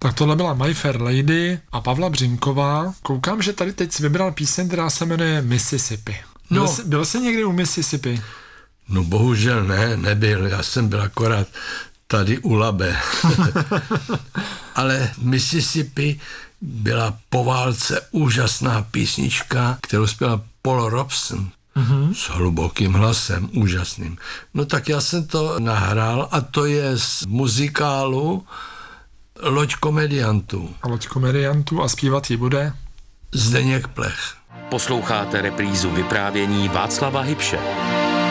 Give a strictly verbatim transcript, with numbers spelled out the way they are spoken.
Tak tohle byla My Fair Lady a Pavla Břínková. Koukám, že tady teď jsi vybral píseň, která se jmenuje Mississippi. Byl, No. jsi, byl jsi někdy u Mississippi? No bohužel ne, nebyl. Já jsem byl akorát tady u Labe. Ale Mississippi byla po válce úžasná písnička, kterou zpěval Paul Robeson. Mm-hmm. S hlubokým hlasem, úžasným. No tak já jsem to nahrál a to je z muzikálu Loď komediantů. A Loď komediantů a zpívat ji bude? Zdeněk Plech. Posloucháte reprízu vyprávění Václava Hybše.